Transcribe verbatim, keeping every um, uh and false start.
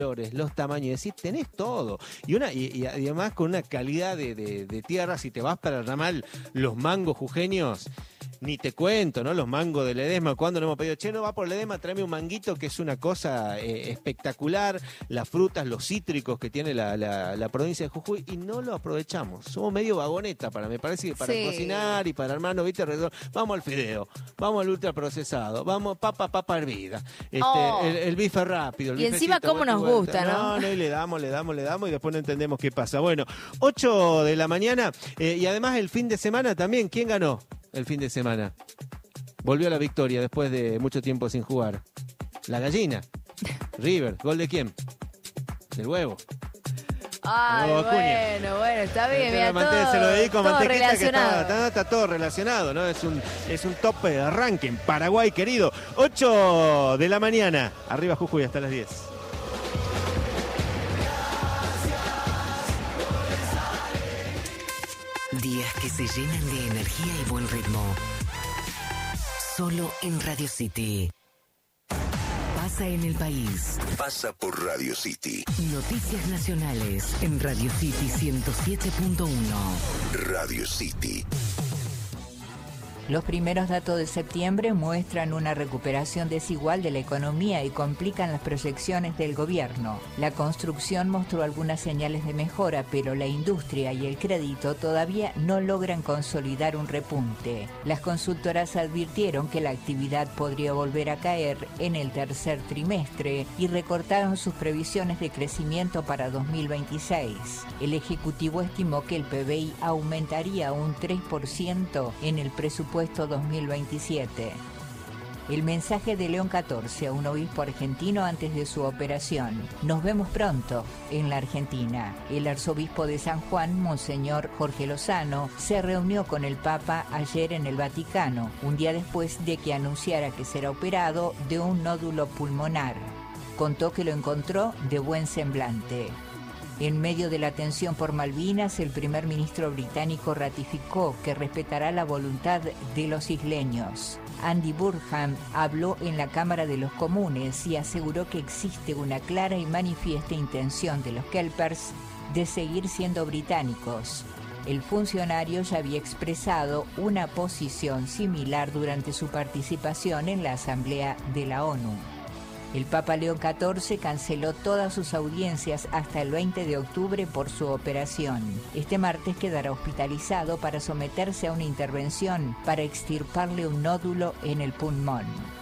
los tamaños, y decís, tenés todo. Y una y, y además con una calidad de, de, de tierra, si te vas para el ramal, los mangos jujeños, ni te cuento, ¿no? Los mangos de Ledesma, cuando nos hemos pedido, che, no va por Ledesma, tráeme un manguito, que es una cosa eh, espectacular, las frutas, los cítricos que tiene la, la, la provincia de Jujuy, y no lo aprovechamos. Somos medio vagoneta, para me parece que para sí. cocinar y para armarnos, ¿viste? Alrededor. Vamos al fideo, vamos al ultraprocesado, vamos papa, papa hervida, este, oh. el, el bife rápido. El y encima cómo nos vuelta. gusta, ¿no? No, no, y le damos, le damos, le damos, y después no entendemos qué pasa. Bueno, ocho de la mañana, eh, y además el fin de semana también, ¿quién ganó el fin de semana? Volvió a la victoria después de mucho tiempo sin jugar. La gallina. River. ¿Gol de quién? Del huevo. Ay, Huevo bueno, bueno, está bien. Mira, Manté, todo, se lo dedico a todo Mantequita, que relacionado. está, está, está todo relacionado, ¿no? Es un, es un top de ranking. Paraguay, querido. ocho de la mañana. Arriba Jujuy hasta las diez. Días que se llenan de energía y buen ritmo. Solo en Radio City. Pasa en el país. Pasa por Radio City. Noticias nacionales en Radio City ciento siete punto uno. Radio City. Los primeros datos de septiembre muestran una recuperación desigual de la economía y complican las proyecciones del gobierno. La construcción mostró algunas señales de mejora, pero la industria y el crédito todavía no logran consolidar un repunte. Las consultoras advirtieron que la actividad podría volver a caer en el tercer trimestre y recortaron sus previsiones de crecimiento para dos mil veintiséis. El Ejecutivo estimó que el P B I aumentaría un tres por ciento en el presupuesto dos mil veintisiete. El mensaje de León catorce a un obispo argentino antes de su operación. Nos vemos pronto en la Argentina. El arzobispo de San Juan, Monseñor Jorge Lozano, se reunió con el Papa ayer en el Vaticano, un día después de que anunciara que será operado de un nódulo pulmonar. Contó que lo encontró de buen semblante. En medio de la tensión por Malvinas, el primer ministro británico ratificó que respetará la voluntad de los isleños. Andy Burnham habló en la Cámara de los Comunes y aseguró que existe una clara y manifiesta intención de los Kelpers de seguir siendo británicos. El funcionario ya había expresado una posición similar durante su participación en la Asamblea de la ONU. El Papa León catorce canceló todas sus audiencias hasta el veinte de octubre por su operación. Este martes quedará hospitalizado para someterse a una intervención para extirparle un nódulo en el pulmón.